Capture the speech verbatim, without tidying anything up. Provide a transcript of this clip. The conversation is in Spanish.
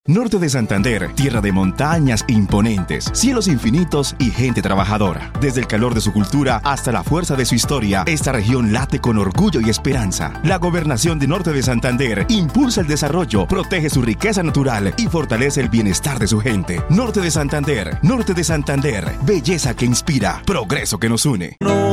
Norte de Santander, tierra de montañas imponentes, cielos infinitos y gente trabajadora. Desde el calor de su cultura hasta la fuerza de su historia, esta región late con orgullo y esperanza. La gobernación de Norte de Santander impulsa el desarrollo, protege su riqueza natural y fortalece el bienestar de su gente. Norte de Santander, Norte de Santander, belleza que inspira, progreso que nos une. No.